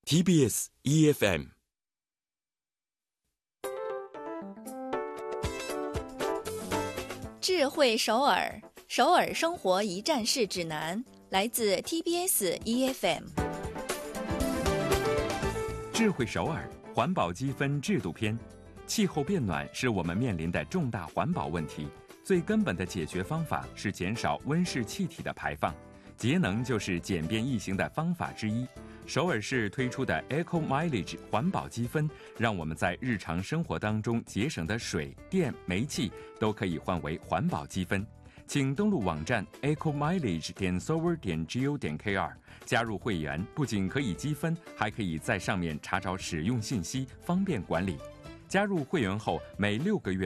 TBS EFM。 智慧首尔，首尔生活一站式指南，来自 TBS EFM。 智慧首尔环保积分制度篇。气候变暖是我们面临的重大环保问题，最根本的解决方法是减少温室气体的排放，节能就是简便易行的方法之一。首尔市推出的 Eco Mileage 环保积分，让我们在日常生活当中节省的水电煤气都可以换为环保积分。请登录网站 ecomileage.seoul.go.kr 加入会员，不仅可以积分，还可以在上面查找使用信息，方便管理。加入会员后，每6个月